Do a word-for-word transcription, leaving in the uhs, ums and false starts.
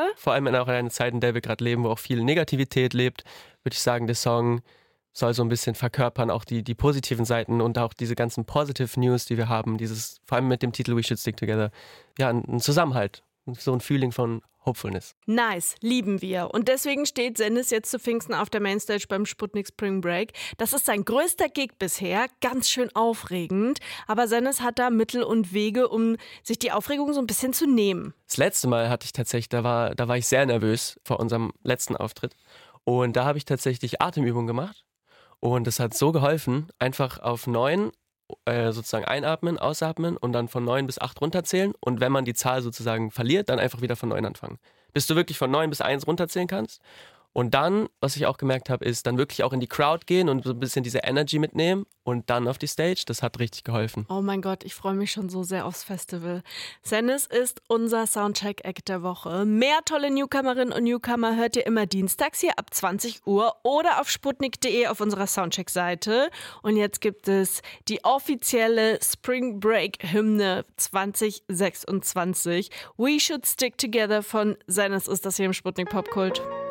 Together. Vor allem in auch einer Zeit, in der wir gerade leben, wo auch viel Negativität lebt, würde ich sagen, der Song soll so ein bisschen verkörpern, auch die, die positiven Seiten und auch diese ganzen Positive News, die wir haben, dieses, vor allem mit dem Titel We Should Stick Together, ja, ein, ein Zusammenhalt, so ein Feeling von Hopefulness. Nice, lieben wir. Und deswegen steht Sennis jetzt zu Pfingsten auf der Mainstage beim Sputnik Spring Break. Das ist sein größter Gig bisher, ganz schön aufregend. Aber Sennis hat da Mittel und Wege, um sich die Aufregung so ein bisschen zu nehmen. Das letzte Mal hatte ich tatsächlich, da war, da war ich sehr nervös vor unserem letzten Auftritt. Und da habe ich tatsächlich Atemübungen gemacht. Und das hat so geholfen, einfach auf neun äh, sozusagen einatmen, ausatmen und dann von neun bis acht runterzählen. Und wenn man die Zahl sozusagen verliert, dann einfach wieder von neun anfangen. Bis du wirklich von neun bis eins runterzählen kannst. Und dann, was ich auch gemerkt habe, ist dann wirklich auch in die Crowd gehen und so ein bisschen diese Energy mitnehmen und dann auf die Stage. Das hat richtig geholfen. Oh mein Gott, ich freue mich schon so sehr aufs Festival. Sennis ist unser Soundcheck-Act der Woche. Mehr tolle Newcomerinnen und Newcomer hört ihr immer dienstags hier ab zwanzig Uhr oder auf sputnik punkt de auf unserer Soundcheck-Seite. Und jetzt gibt es die offizielle Spring Break-Hymne zwanzig sechsundzwanzig. We Should Stick Together von Sennis ist das hier im Sputnik Popkult.